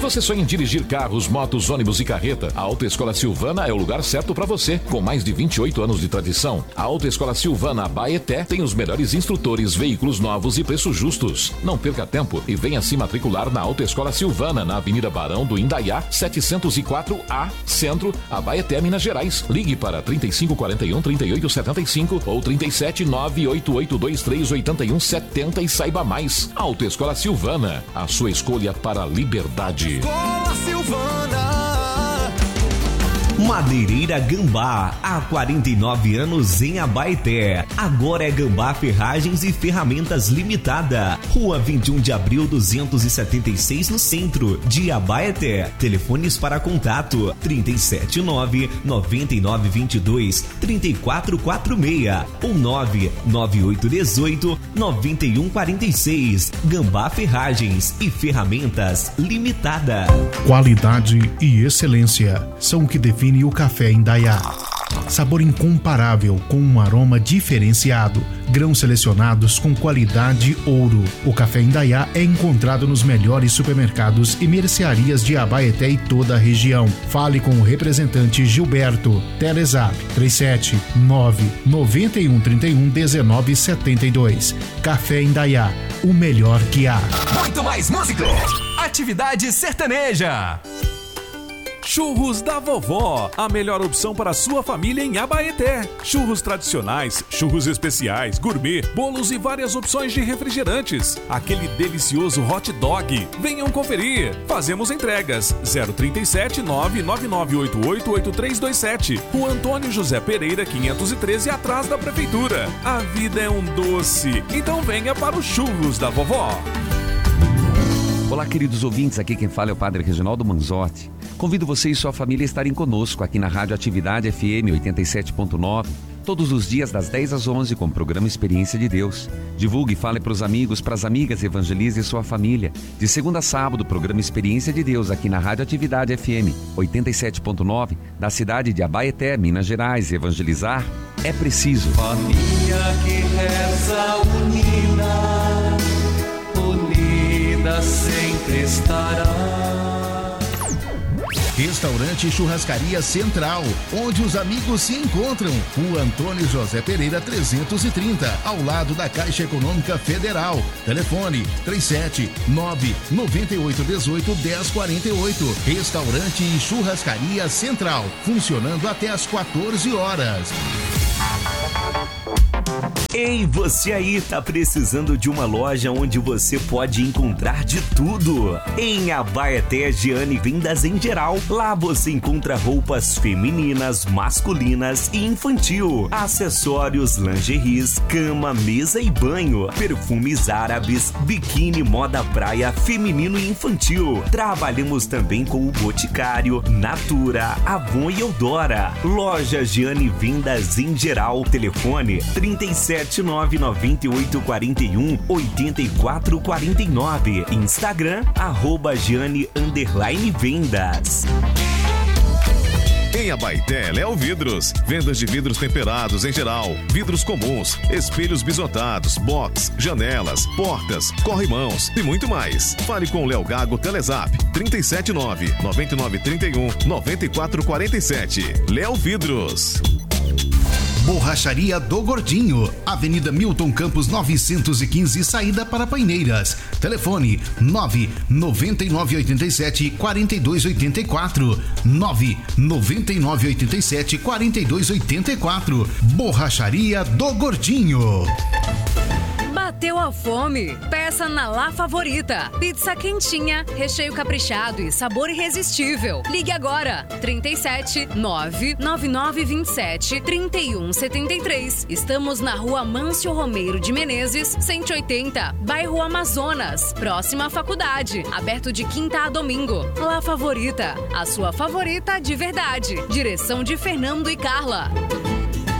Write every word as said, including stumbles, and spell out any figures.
você sonha em dirigir carros, motos, ônibus e carreta, a Autoescola Silvana é o lugar certo para você. Com mais de vinte e oito anos de tradição, a Autoescola Silvana Abaeté tem os melhores instrutores, veículos novos e preços justos. Não perca tempo e venha se matricular na Autoescola Silvana, na Avenida Barão do Indaiá, setecentos e quatro A, Centro, Abaeté, Minas Gerais. Ligue para trinta e cinco quarenta e um, trinta e oito setenta e cinco ou trinta e sete, nove oito oito dois três oito um sete zero e saiba mais. Autoescola Silvana, a sua escolha para a liberdade. Escola Silvana. Madeireira Gambá, há quarenta e nove anos em Abaeté. Agora é Gambá Ferragens e Ferramentas Limitada. Rua vinte e um de abril duzentos e setenta e seis, no centro de Abaeté. Telefones para contato: trinta e sete nove, noventa e nove vinte e dois, trinta e quatro quarenta e seis ou nove nove oito dezoito, noventa e um quarenta e seis. Gambá Ferragens e Ferramentas Limitada. Qualidade e excelência são o que define o café Indaiá. Sabor incomparável com um aroma diferenciado. Grãos selecionados com qualidade ouro. O café Indaiá é encontrado nos melhores supermercados e mercearias de Abaeté e toda a região. Fale com o representante Gilberto. Telezap três sete nove, nove um, três um, um nove sete dois. Café Indaiá, o melhor que há. Muito mais música. Atividade sertaneja. Churros da Vovó, a melhor opção para a sua família em Abaeté. Churros tradicionais, churros especiais, gourmet, bolos e várias opções de refrigerantes. Aquele delicioso hot dog. Venham conferir. Fazemos entregas. zero trinta e sete, nove nove nove oito oito, oito três dois sete. Rua Antônio José Pereira, quinhentos e treze, atrás da Prefeitura. A vida é um doce, então venha para os Churros da Vovó. Olá, queridos ouvintes, aqui quem fala é o Padre Reginaldo Manzotti. Convido você e sua família a estarem conosco aqui na Rádio Atividade F M oitenta e sete ponto nove, todos os dias das dez às onze com o programa Experiência de Deus. Divulgue e fale para os amigos, para as amigas, evangelize sua família. De segunda a sábado, programa Experiência de Deus aqui na Rádio Atividade F M oitenta e sete ponto nove, da cidade de Abaeté, Minas Gerais. Evangelizar é preciso. Família que reza unida, unida sempre estará. Restaurante Churrascaria Central, onde os amigos se encontram. Rua Antônio José Pereira trezentos e trinta, ao lado da Caixa Econômica Federal. Telefone três sete nove, nove oito um oito, um zero quatro oito. Restaurante e Churrascaria Central, funcionando até às quatorze horas. Ei, você aí tá precisando de uma loja onde você pode encontrar de tudo? Em Abaeté, Giane Vendas em Geral. Lá você encontra roupas femininas, masculinas e infantil, acessórios, lingeries, cama, mesa e banho, perfumes árabes, biquíni, moda praia, feminino e infantil. Trabalhamos também com o Boticário, Natura, Avon e Eudora. Loja Giane Vendas em Geral. Telefone trinta e sete nove nove oito quatro um, oito quatro quatro nove. Instagram, arroba Giane underline Vendas. Em Abaeté, Léo Vidros. Vendas de vidros temperados em geral, vidros comuns, espelhos bisotados, box, janelas, portas, corrimãos e muito mais. Fale com o Léo Gago. Telezap trinta e sete nove, nove nove três um, nove quatro quatro sete. Léo Vidros. Borracharia do Gordinho, Avenida Milton Campos novecentos e quinze, saída para Paineiras. Telefone nove nove nove oito sete, quatro dois oito quatro, nove nove nove oito sete, quatro dois oito quatro. Borracharia do Gordinho. Bateu a fome? Peça na La Favorita. Pizza quentinha, recheio caprichado e sabor irresistível. Ligue agora, trinta e sete, nove nove nove vinte e sete, trinta e um setenta e três. Estamos na Rua Mâncio Romeiro de Menezes, cento e oitenta, bairro Amazonas, próxima à faculdade. Aberto de quinta a domingo. La Favorita, a sua favorita de verdade. Direção de Fernando e Carla.